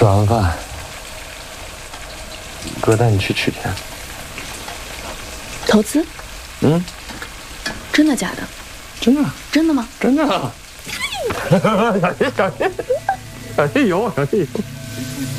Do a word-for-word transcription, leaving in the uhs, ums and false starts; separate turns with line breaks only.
吃完饭，哥带你去取田。
投资？
嗯，
真的假的？
真的。
真的吗？
真的。小心小心，小心油，小心油。